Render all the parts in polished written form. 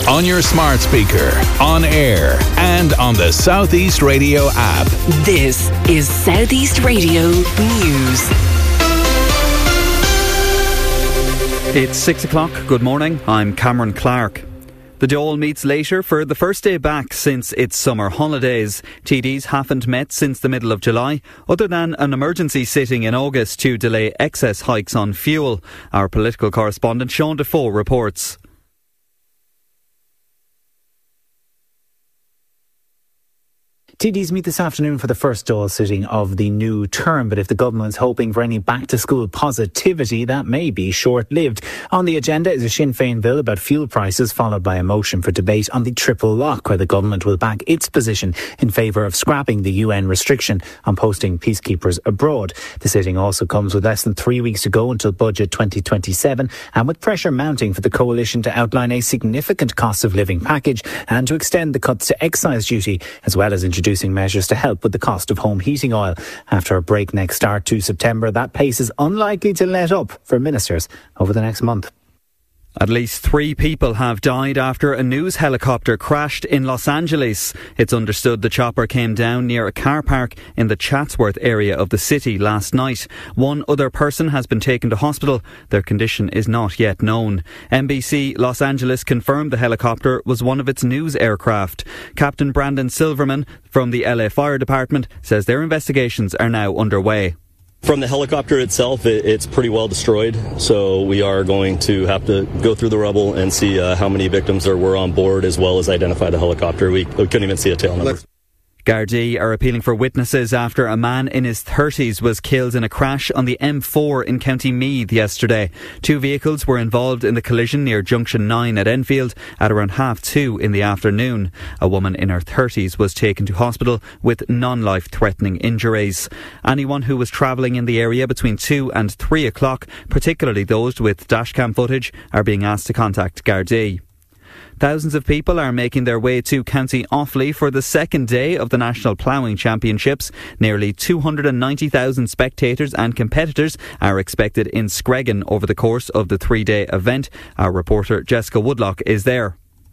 on your smart speaker, on air, and on the Southeast Radio app. This is Southeast Radio News. It's 6 o'clock. Good morning. I'm Cameron Clark. The Dáil meets later for the first day back since its summer holidays. TDs haven't met since the middle of July, other than an emergency sitting in August to delay excess hikes on fuel. Our political correspondent Sean Defoe reports. TDs meet this afternoon for the first Dáil sitting of the new term, but if the government's hoping for any back-to-school positivity, that may be short-lived. On the agenda is a Sinn Féin bill about fuel prices, followed by a motion for debate on the triple lock, where the government will back its position in favour of scrapping the UN restriction on posting peacekeepers abroad. The sitting also comes with less than 3 weeks to go until Budget 2027, and with pressure mounting for the coalition to outline a significant cost of living package and to extend the cuts to excise duty, as well as introducing measures to help with the cost of home heating oil. After a breakneck start to September, that pace is unlikely to let up for ministers over the next month. At least 3 people have died after a news helicopter crashed in Los Angeles. It's understood the chopper came down near a car park in the Chatsworth area of the city last night. 1 other person has been taken to hospital. Their condition is not yet known. NBC Los Angeles confirmed the helicopter was one of its news aircraft. Captain Brandon Silverman from the LA Fire Department says their investigations are now underway. From the helicopter itself, it's pretty well destroyed, so we are going to have to go through the rubble and see how many victims there were on board, as well as identify the helicopter. We couldn't even see a tail number. Gardaí are appealing for witnesses after a man in his 30s was killed in a crash on the M4 in County Meath yesterday. 2 vehicles were involved in the collision near Junction 9 at Enfield at around 2:30 in the afternoon. A woman in her 30s was taken to hospital with non-life-threatening injuries. Anyone who was travelling in the area between 2 and 3 o'clock, particularly those with dashcam footage, are being asked to contact Gardaí. Thousands of people are making their way to County Offaly for the second day of the National Ploughing Championships. Nearly 290,000 spectators and competitors are expected in Screggan over the course of the 3-day event. Our reporter Jessica Woodlock is there.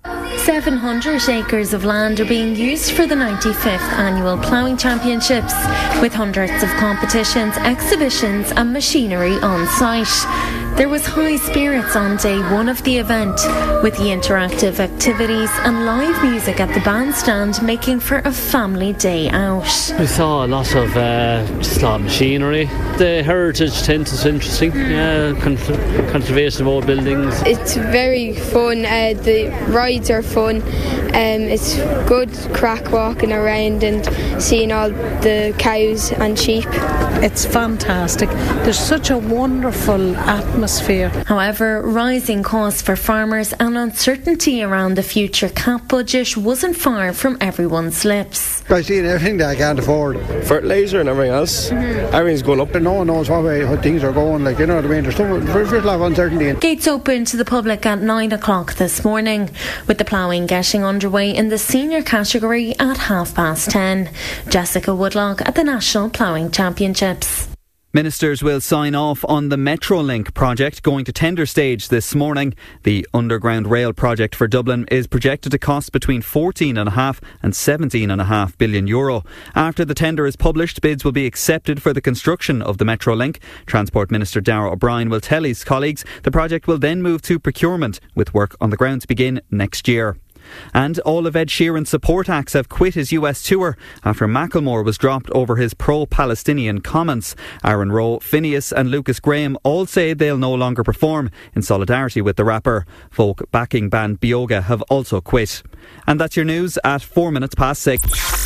700 acres of land are being used for the 95th Annual Ploughing Championships, with hundreds of competitions, exhibitions and machinery on site. There was high spirits on day 1 of the event, with the interactive activities and live music at the bandstand making for a family day out. We saw a lot of machinery. The heritage tent is interesting, conservation of old buildings. It's very fun, the rides are fun, it's good crack walking around and seeing all the cows and sheep. It's fantastic. There's such a wonderful atmosphere. However, rising costs for farmers and uncertainty around the future CAP budget wasn't far from everyone's lips. I see everything that I can't afford. Fertiliser and everything else. Everything's going up and no one knows how things are going. Like, you know what I mean? There's a lot of uncertainty. Gates opened to the public at 9 o'clock this morning, with the ploughing getting underway in the senior category at 10:30. Jessica Woodlock at the National Ploughing Championships. Ministers will sign off on the Metrolink project going to tender stage this morning. The underground rail project for Dublin is projected to cost between 14.5 and 17.5 billion euro. After the tender is published, bids will be accepted for the construction of the Metrolink. Transport Minister Darragh O'Brien will tell his colleagues the project will then move to procurement, with work on the ground to begin next year. And all of Ed Sheeran's support acts have quit his US tour after Macklemore was dropped over his pro-Palestinian comments. Aaron Rowe, Phineas and Lucas Graham all say they'll no longer perform in solidarity with the rapper. Folk backing band Bioga have also quit. And that's your news at 6:04.